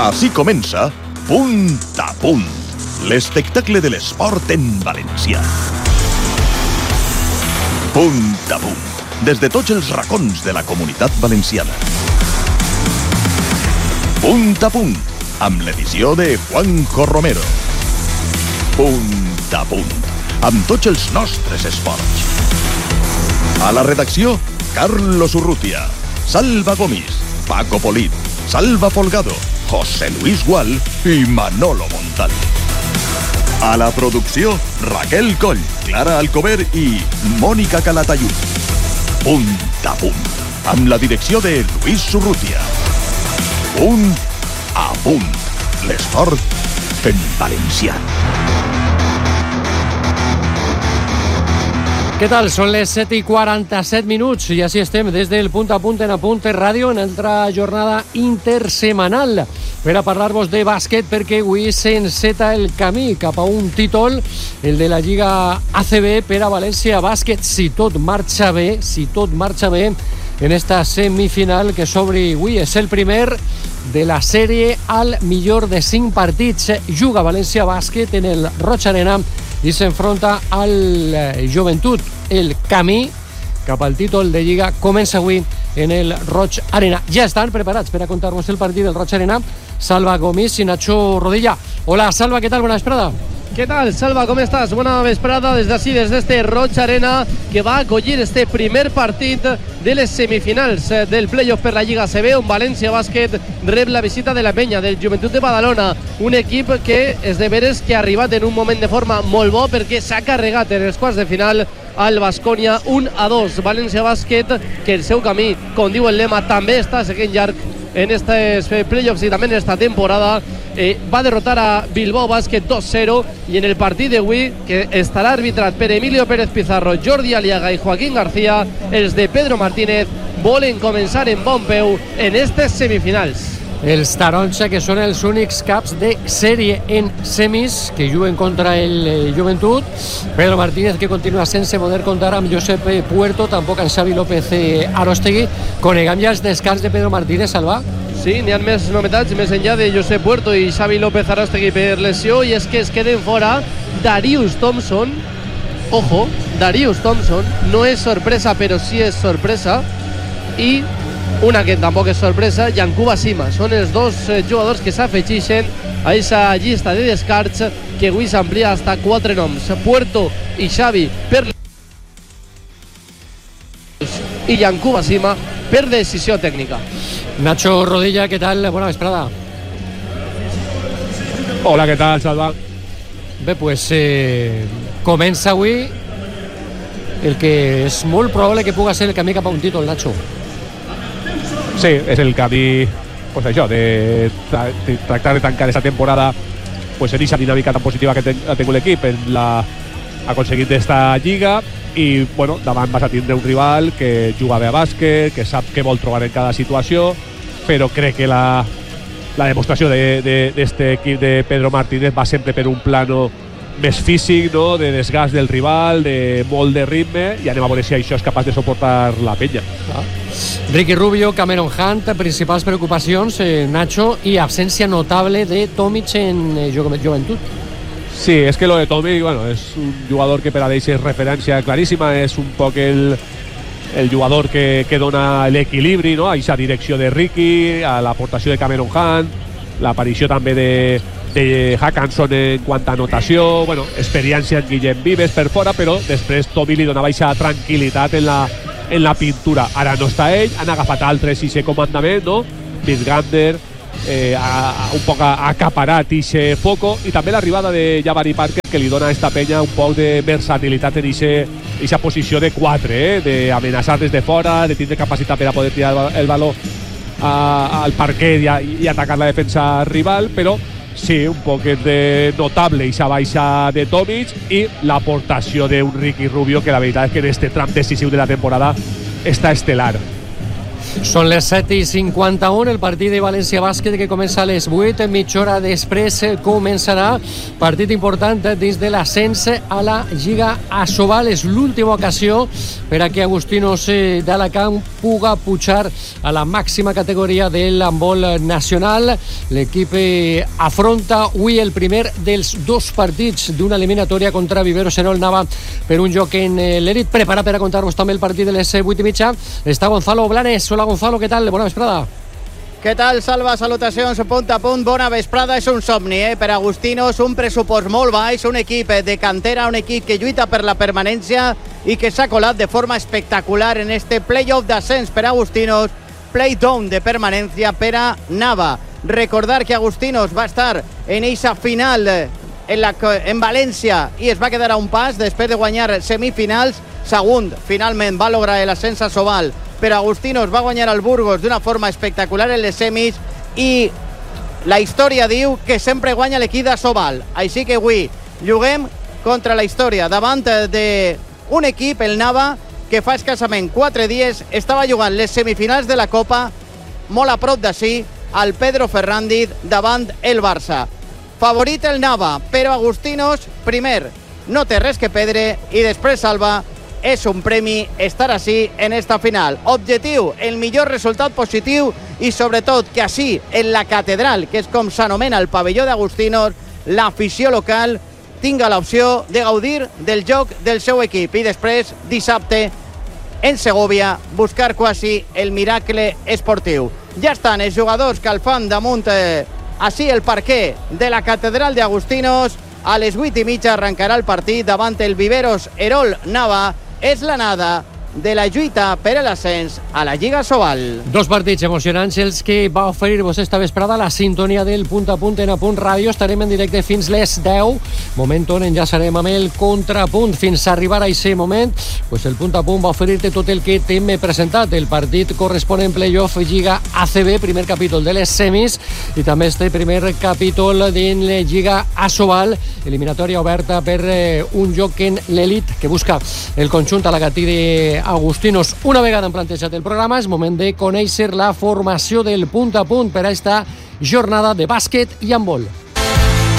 Així comença Punt a Punt, l'espectacle de l'esport en valencià. Punt a Punt, des de tots els racons de la comunitat valenciana. Punt a Punt, amb l'edició de Juanjo Romero. Punt a Punt, amb tots els nostres esports. A la redacció, Carlos Urrutia, Salva Gomis, Paco Polit, Salva Folgado, José Luis Gual i Manolo Montal. A la producció, Raquel Coll, Clara Alcover i Mònica Calatayud. Punt a Punt, amb la direcció de Luis Urrutia. Punt a Punt, l'esport en valencià. Què tal? Són les 7:47 i així estem des del Punt a Punt en Apunte Ràdio en altra jornada intersemanal per a parlar-vos de bàsquet, perquè avui s'enceta el camí cap a un títol, el de la Lliga ACB per a València Bàsquet, si tot marxa bé en esta semifinal que s'obre avui. És el primer de la sèrie al millor de 5 partits. Juga València Bàsquet en el Roig Arena i s'enfronta al Joventut. El camí cap al títol de Lliga comença avui en el Roig Arena. Ja estan preparats per a contar-nos el partit del Roig Arena Salva Gomis y Nacho Rodilla. Hola Salva, ¿qué tal? Buena vesprada. ¿Qué tal, Salva? ¿Cómo estás? Buena vesprada desde este Roig Arena, que va a acollir este primer partit de les semifinals del playoff per la Lliga ACB, on València Bàsquet rep la visita de la penya del Joventut de Badalona, un equip que és de veres que ha arribat en un moment de forma molt bo, perquè s'ha carregat en els quarts de final al Baskonia 1-2. València Bàsquet, que el seu camí, com diu el lema, també està seguint llarg en estos playoffs y también en esta temporada. Va a derrotar a Bilbao Basket 2-0 y en el partido de avui, que estarà arbitrat per Emilio Pérez Pizarro, Jordi Aliaga y Joaquín García, els de Pedro Martínez volen començar en bon peu en estes semifinals. Els taronja, que són els únics caps de sèrie en semis que juguen contra el Joventut. Pedro Martínez, que continua sense poder comptar amb Josep Puerto, tampoc amb Xavi López Arostegui. Coneguem ja els descans de Pedro Martínez, Salva? Sí, n'hi ha més novetats més enllà de Josep Puerto i Xavi López Arostegui per lesió, i és que es queden fora Darius Thompson. Ojo, Darius Thompson no és sorpresa, però sí és sorpresa, i una que tampoc és sorpresa, Yankuba Sima. Són els dos jugadors que s'afegeixen a aquesta llista de descarts, que avui s'amplia hasta 4 noms. Puerto i Xavi per i Yankuba Sima per decisió tècnica. Nacho Rodilla, ¿qué tal? Buena vesprada. Hola, ¿qué tal, Salva? Bé, pues comença avui el que és molt probable que puga ser el camí cap a un títol, Nacho. Sí, és el camí, pues això, de tractar de tancar esta temporada pues en esa dinàmica tan positiva que ha tingut l'equip, en la aconseguit d'esta lliga, i bueno, davant vas a tindre un rival que juga bé a bàsquet, que sap què vol trobar en cada situació, però crec que la demostració d'este equip de Pedro Martínez va sempre per un plano més físic, no? De desgast del rival, de molt de ritme, i anem a veure si això és capaç de suportar la penya. Ricky Rubio, Cameron Hunt, principals preocupacions, Nacho, i absència notable de Tomic en Joventut. Sí, és que lo de Tomic, bueno, és un jugador que per a ells és referència claríssima, és un poc el jugador que dona l'equilibri, no? A aquesta direcció de Ricky, a l'aportació de Cameron Hunt, l'aparició també de Hackanson en quant a anotació, bueno, experiència en Guillem Vives per fora, però després Tomic li donava aquesta tranquil·litat en la pintura. Ara no està ell, han agafat altres i ser comandament, no? Vince Gander un poc acaparat ixe foco, i també l'arribada de Jabari Parker, que li dona a esta penya un poc de versatilitat en ixa posició de 4, d'amenaçar des de fora, de tindre capacitat per a poder tirar el valor al parquet i atacar la defensa rival, però sí, un poquet de notable ixa baixa de Tomic i l'aportació d'un Ricky Rubio, que la veritat és que en este tram decisiu de la temporada està estel·lar. Són les 7:51, el partit de València Bàsquet que comença a les 8, mitja hora després començarà partit important dins de l'ascens a la Lliga ASOVAL. És l'última ocasió per a que Agustinos d'Alacant puga pujar a la màxima categoria de l'handbol nacional. L'equip afronta avui el primer dels dos partits d'una eliminatòria contra Viveros Erol Nava per un joc en l'elit. Preparat per a contar-vos també el partit de les 8:30 està Gonzalo Blanes. Hola Gonzalo, què tal? Bona vesprada. Què tal, Salva? Salutacions, punt a punt, bona vesprada. És un somni, per Agustinos, un pressupost molt baix, un equip de cantera, un equip que lluita per la permanència i que s'ha colat de forma espectacular en este playoff d'ascens per Agustinos, play-down de permanència per a Nava. Recordar que Agustinos va estar en eixa final en València i es va quedar a un pas després de guanyar semifinals. Segon, finalment va lograr l'ascens a Sobal, però Agustinos va guanyar el Burgos d'una forma espectacular en les semis i la història diu que sempre guanya l'equip de Sobal. Així que avui juguem contra la història davant d'un equip, el Nava, que fa escassament 4 dies estava jugant les semifinals de la Copa molt a prop d'ací, al Pedro Ferrandiz davant el Barça. Favorit el Nava, però Agustinos, primer, no té res que perdre i després, Salva, és un premi estar així en esta final. Objectiu, el millor resultat positiu i sobretot que així en la catedral, que és com s'anomena el pavelló d'Agustinos, l'afició local tinga l'opció de gaudir del joc del seu equip i després, dissabte, en Segovia, buscar quasi el miracle esportiu. Ja estan els jugadors que el fan damunt així el parquet de la catedral d'Agustinos. A les 8:30 arrencarà el partit davant el Viveros Erol Nava. És l'anada de la lluita per a l'ascens a la Lliga ASOVAL. Dos partits emocionants els que va oferir-vos esta vesprada la sintonia del Punt a Punt en Apunt Ràdio. Estarem en directe fins les 10, moment on enllaçarem amb el contrapunt. Fins a arribar a aquest moment, pues el Punt a Punt va oferir-te tot el que t'hem presentat. El partit corresponent playoff Lliga ACB, primer capítol de les semis, i també este primer capítol de la Lliga ASOVAL, eliminatòria oberta per un joc en l'elit que busca el conjunt alacantí de Agustinos. Una vegada han plantejat el programa, és moment de conèixer la formació del Punt a Punt per a esta jornada de bàsquet i handbol.